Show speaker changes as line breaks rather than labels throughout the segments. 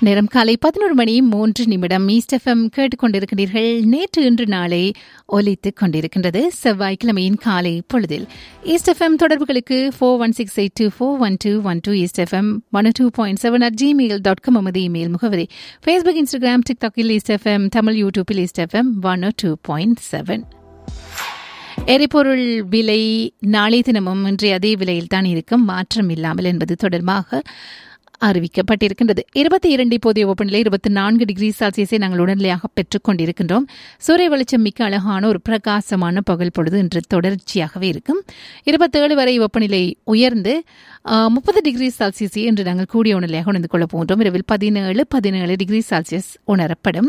நேரம் காலை 11:03 east FM கேட்டுக்கொண்டிருக்கிறீர்கள். நேற்று இன்று நாளை ஒலித்துக் கொண்டிருக்கின்றது. செவ்வாய்க்கிழமையின் காலை பொழுதில் ஈஸ்ட் எஃப்எம் தொடர்புகளுக்கு 4168241212 ஈஸ்ட் எஃப்எம் 102.7 நமது இமெயில் முகவரி. Facebook, Instagram, டிக்டாக்கில் east FM Tamil, யூடியூப்பில் ஈஸ்ட் எஃப்எம் 102.7. எரிபொருள் விலை நாளை தினமும் இன்றைய அதே விலையில் தான் இருக்கும், மாற்றம் இல்லாமல் என்பது தொடர்பாக அறிவிக்கப்பட்டிருக்கின்றது. 22 இப்போதைய வெப்பநிலை 24 டிகிரி செல்சியஸை நாங்கள் உடனடியாக பெற்றுக் கொண்டிருக்கின்றோம். சூரிய வெளிச்சம் மிக்க அழகான ஒரு பிரகாசமான பகல் பொழுது இன்று தொடர்ச்சியாகவே இருக்கும். 27 வரை வெப்பநிலை உயர்ந்து 30 டிகிரி செல்சியஸை இன்று நாங்கள் கூடிய உணர்நிலையாக உணர்ந்து கொள்ளப் போகின்றோம். இரவில் 17 டிகிரி செல்சியஸ் உணரப்படும்.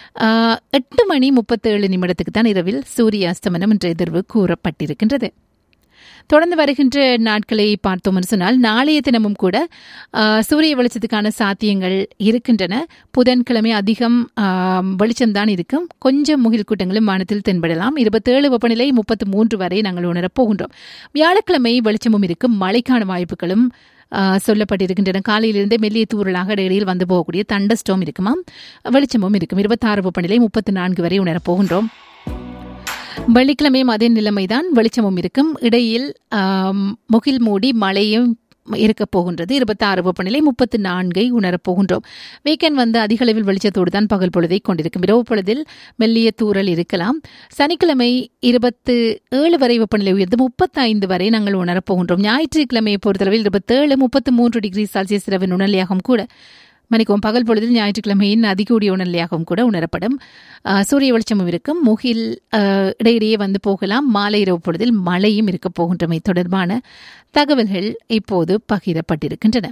8:37 தான் இரவில் சூரிய அஸ்தமனம் என்ற எதிர்வு கூறப்பட்டிருக்கின்றது. தொடர்ந்து வருகின்ற நாட்களை பார்த்தோம் என்று சொன்னால், நாளைய தினமும் கூட சூரிய வெளிச்சத்துக்கான சாத்தியங்கள் இருக்கின்றன. புதன்கிழமை அதிகம் வெளிச்சம்தான் இருக்கும், கொஞ்சம் முகில் கூட்டங்களும் வானத்தில் தென்படலாம். 27 வெப்பநிலை 33 வரை நாங்கள் உணரப் போகின்றோம். வியாழக்கிழமை வெளிச்சமும் இருக்கும், மழைக்கான வாய்ப்புகளும் சொல்லப்பட்டிருக்கின்றன. காலையிலிருந்தே மெல்லிய தூறலாக இடையில் வந்து போகக்கூடிய தண்டஸ்டோம் இருக்குமாம், வெளிச்சமும் இருக்கும். 26 வெப்பநிலை 34 வரை உணரப் போகின்றோம். வெள்ளிக்கிழமையும் அதே நிலைமைதான், வெளிச்சமும் இருக்கும், இடையில் முகில் மூடி மழையும் இருக்க போகின்றது. 26 வெப்பநிலை 34 உணரப் போகின்றோம். வீக்கெண்ட் வந்து அதிக அளவில் வெளிச்சத்தோடு தான் பகல் பொழுதை கொண்டிருக்கும். இரவு பொழுதில் மெல்லிய தூறல் இருக்கலாம். சனிக்கிழமை 27 வரை வெப்பநிலை உயர்ந்து 35 வரை நாங்கள் உணரப் போகின்றோம். ஞாயிற்றுக்கிழமையை பொறுத்தளவில் 27 33 டிகிரி செல்சியஸ் இரவின் உணர்நிலையாகவும் கூட பகல் பொழுதில் ஞாயிற்றுக்கிழமையின் அதிகூடிய உணர்நிலையாகவும் கூட உணரப்படும். சூரிய வெளிச்சமும் இருக்கும், முகில் இடையிடையே வந்து போகலாம். மாலை இரவு பொழுதில் மழையும் இருக்க போகின்றமை தொடர்பான தகவல்கள் இப்போது பகிரப்பட்டிருக்கின்றன.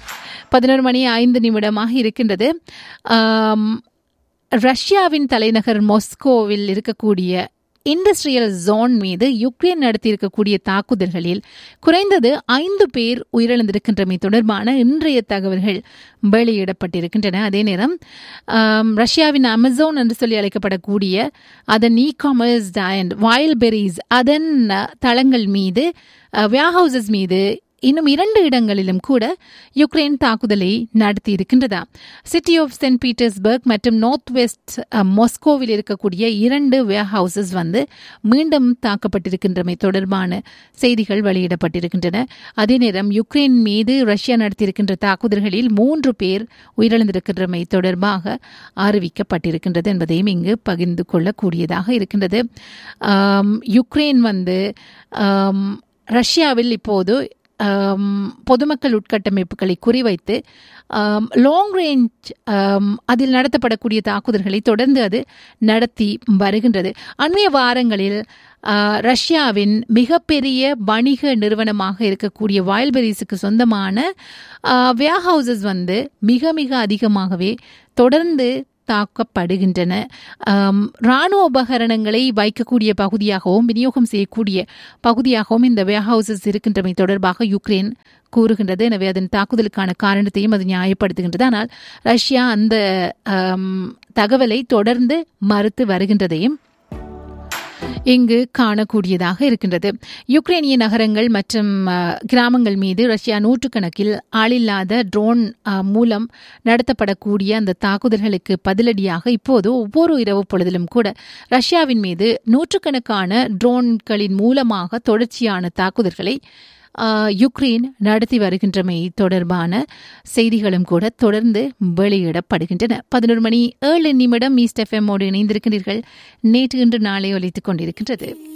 11:05 இருக்கின்றது. ரஷ்யாவின் தலைநகர் மாஸ்கோவில் இருக்கக்கூடிய இண்டஸ்ட்ரியல் ஜோன் மீது யுக்ரைன் நடத்தியிருக்கக்கூடிய தாக்குதல்களில் குறைந்தது 5 பேர் உயிரிழந்திருக்கின்றமை தொடர்பான இன்றைய தகவல்கள் வெளியிடப்பட்டிருக்கின்றன. அதே நேரம் ரஷ்யாவின் அமேசான் என்று சொல்லி அழைக்கப்படக்கூடிய அதன் இ-காமர்ஸ் அண்ட் வைல்ட்பெரிஸ் அதன் தளங்கள் மீது, வேர்ஹவுசஸ் மீது இன்னும் 2 இடங்களிலும் கூட யுக்ரைன் தாக்குதலை நடத்தி இருக்கின்றதா. சிட்டி ஆஃப் சென்ட் பீட்டர்ஸ்பர்க் மற்றும் நார்த் வெஸ்ட் மாஸ்கோவில் இருக்கக்கூடிய 2 வேர்ஹவுசஸ் வந்து மீண்டும் தாக்கப்பட்டிருக்கின்றமை தொடர்பான செய்திகள் வெளியிடப்பட்டிருக்கின்றன. அதே நேரம் யுக்ரைன் மீது ரஷ்யா நடத்தியிருக்கின்ற தாக்குதல்களில் 3 பேர் உயிரிழந்திருக்கின்றமை தொடர்பாக அறிவிக்கப்பட்டிருக்கின்றது என்பதையும் இங்கு பகிர்ந்து கொள்ளக்கூடியதாக இருக்கின்றது. யுக்ரைன் வந்து ரஷ்யாவில் இப்போது பொதுமக்கள் உட்கட்டமைப்புகளை குறிவைத்து லாங் ரேஞ்ச் அதில் நடத்தப்படக்கூடிய தாக்குதல்களை தொடர்ந்து அது நடத்தி வருகின்றது. அண்மைய வாரங்களில் ரஷ்யாவின் மிகப்பெரிய வணிக நிறுவனமாக இருக்கக்கூடிய வைல்ட்பெரிஸுக்கு சொந்தமான வேர்ஹவுசஸ் வந்து மிக மிக அதிகமாகவே தொடர்ந்து தாக்கப்படுகின்றன. இராணுவ உபகரணங்களை வைக்கக்கூடிய பகுதியாகவும் விநியோகம் செய்யக்கூடிய பகுதியாகவும் இந்த வேர்ஹவுசஸ் இருக்கின்றமை தொடர்பாக யுக்ரைன் கூறுகின்றது. எனவே அதன் தாக்குதலுக்கான காரணத்தையும் அது நியாயப்படுத்துகின்றது. ஆனால் ரஷ்யா அந்த தகவலை தொடர்ந்து மறுத்து வருகின்றதையும் இங்கு காணக்கூடியதாக இருக்கின்றது. யுக்ரைனிய நகரங்கள் மற்றும் கிராமங்கள் மீது ரஷ்யா நூற்றுக்கணக்கில் ஆளில்லாத ட்ரோன் மூலம் நடத்தப்படக்கூடிய அந்த தாக்குதல்களுக்கு பதிலடியாக இப்போது ஒவ்வொரு இரவு பொழுதிலும் கூட ரஷ்யாவின் மீது நூற்றுக்கணக்கான ட்ரோன்களின் மூலமாக தொடர்ச்சியான தாக்குதல்களை யுக்ரைன் நடத்தி வருகின்றமை தொடர்பான செய்திகளும் கூட தொடர்ந்து வெளியிடப்படுகின்றன. 11:07 ஈஸ்ட் எஃப்எம்மோடு இணைந்திருக்கிறீர்கள். நேற்று இன்று நாளை ஒலித்துக் கொண்டிருக்கின்றது.